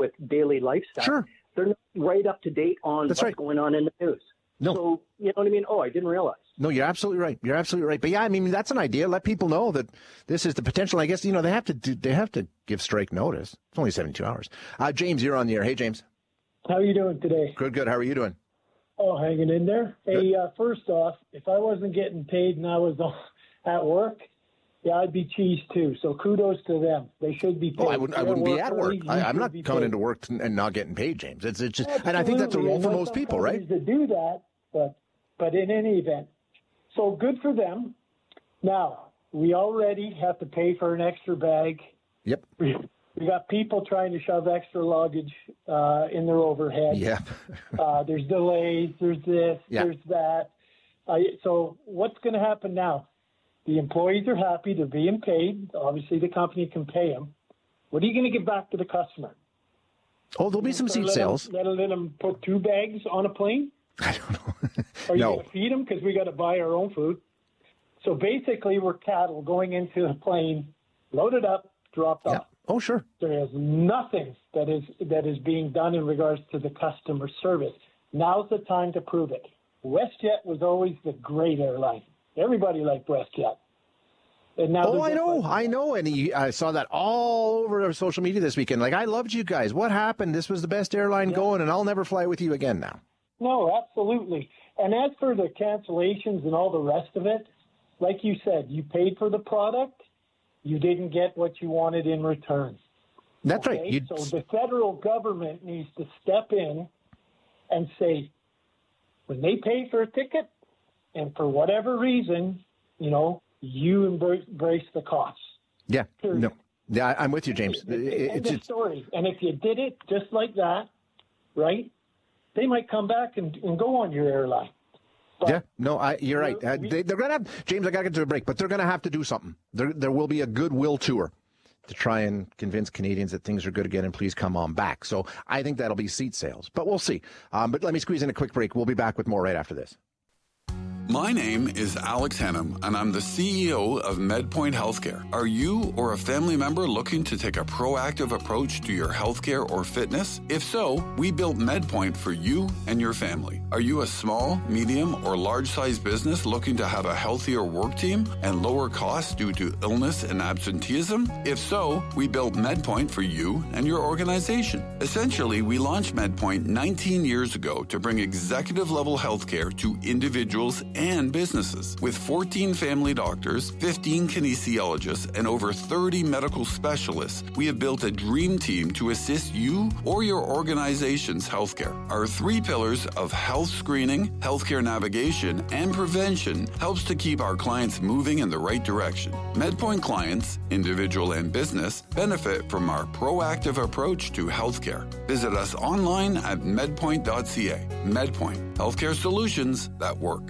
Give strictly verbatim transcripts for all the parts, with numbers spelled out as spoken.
with daily lifestyle. Sure. They're not right up to date on That's what's right. going on in the news. No. So, you know what I mean? Oh, I didn't realize. No, you're absolutely right. You're absolutely right. But yeah, I mean, that's an idea. Let people know that this is the potential. I guess, you know, they have to do, they have to give strike notice. It's only seventy-two hours. Uh, James, you're on the air. Hey, James. How are you doing today? Good, good. How are you doing? Oh, hanging in there. Good. Hey, uh, first off, if I wasn't getting paid and I was at work, yeah, I'd be cheesed too. So kudos to them. They should be paid. Oh, I wouldn't, I They're wouldn't be at work. early, I, you I'm should not be coming paid. into work and not getting paid, James. It's, it's just, Absolutely. and I think that's a rule I for know most some people, right? companies that do that, but but in any event, so good for them. Now we already have to pay for an extra bag. Yep. We, we got people trying to shove extra luggage uh, in their overhead. Yeah. uh, there's delays. There's this. Yeah. There's that. Uh, so what's going to happen now? The employees are happy. They're being paid. Obviously, the company can pay them. What are you going to give back to the customer? Oh, there'll be some seat let sales. Them, let, let them put two bags on a plane? I don't know. Are you No. going to feed them because we got to buy our own food? So basically, we're cattle going into the plane, loaded up, dropped Yeah. off. Oh, sure. There is nothing that is that is being done in regards to the customer service. Now's the time to prove it. WestJet was always the great airline. Everybody liked WestJet. And now Oh, they're I just know, like- I know, and he, I saw that all over social media this weekend. Like, I loved you guys. What happened? This was the best airline going, and I'll never fly with you again now. No, absolutely. And as for the cancellations and all the rest of it, like you said, you paid for the product, you didn't get what you wanted in return. That's Okay? right. You, So the federal government needs to step in and say, when they pay for a ticket, and for whatever reason, you know, you embrace, embrace the costs. yeah, Period. no, yeah, I- I'm with you, James. End It- of It's, it's story. And if you did it just like that, right, they might come back and, and go on your airline. But yeah, no, I, you're right. Uh, we- they, they're going to have, James, I got to get to a break, but they're going to have to do something. There, there will be a goodwill tour to try and convince Canadians that things are good again and please come on back. So I think that'll be seat sales, but we'll see. Um, but let me squeeze in a quick break. We'll be back with more right after this. My name is Alex Hennum, and I'm the C E O of MedPoint Healthcare. Are you or a family member looking to take a proactive approach to your healthcare or fitness? If so, we built MedPoint for you and your family. Are you a small, medium, or large-sized business looking to have a healthier work team and lower costs due to illness and absenteeism? If so, we built MedPoint for you and your organization. Essentially, we launched MedPoint nineteen years ago to bring executive-level healthcare to individuals and businesses. With fourteen family doctors, fifteen kinesiologists, and over thirty medical specialists, we have built a dream team to assist you or your organization's healthcare. Our three pillars of health screening, healthcare navigation, and prevention helps to keep our clients moving in the right direction. MedPoint clients, individual and business, benefit from our proactive approach to healthcare. Visit us online at medpoint dot c a. MedPoint, healthcare solutions that work.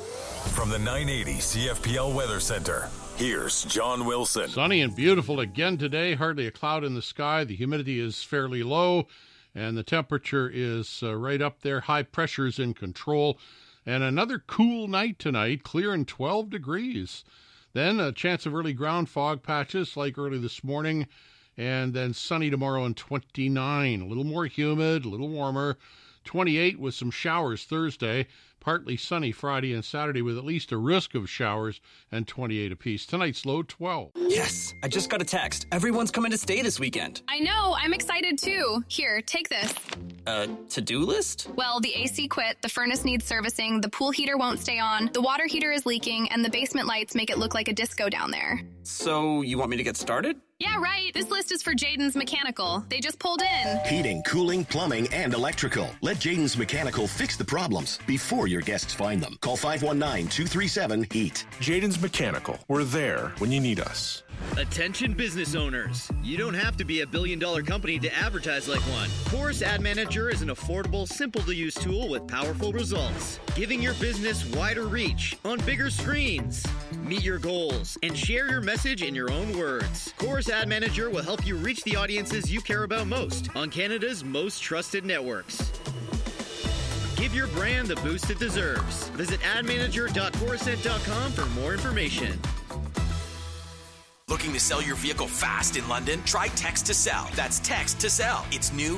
From the nine eighty C F P L Weather Center, here's John Wilson. Sunny and beautiful again today. Hardly a cloud in the sky. The humidity is fairly low, and the temperature is uh, right up there. High pressure is in control. And another cool night tonight, clear and twelve degrees. Then a chance of early ground fog patches like early this morning, and then sunny tomorrow and twenty-nine. A little more humid, a little warmer. twenty-eight with some showers Thursday. Partly sunny Friday and Saturday with at least a risk of showers, and twenty-eight apiece. Tonight's low twelve. Yes, I just got a text. Everyone's coming to stay this weekend. I know, I'm excited too. Here, take this. Uh, to-do list? Well, the A C quit, the furnace needs servicing, the pool heater won't stay on, the water heater is leaking, and the basement lights make it look like a disco down there. So, you want me to get started? Yeah, right. This list is for Jaden's Mechanical. They just pulled in. Heating, cooling, plumbing, and electrical. Let Jaden's Mechanical fix the problems before your guests find them. Call five one nine, two three seven, HEAT. Jaden's Mechanical. We're there when you need us. Attention business owners. You don't have to be a billion dollar company to advertise like one. Chorus Ad Manager is an affordable, simple to use tool with powerful results, giving your business wider reach on bigger screens. Meet your goals and share your message in your own words. Chorus Ad Manager will help you reach the audiences you care about most on Canada's most trusted networks. Give your brand the boost it deserves. Visit ad manager dot corusent dot com for more information. Looking to sell your vehicle fast in London? Try Text to Sell. That's Text to Sell. It's new,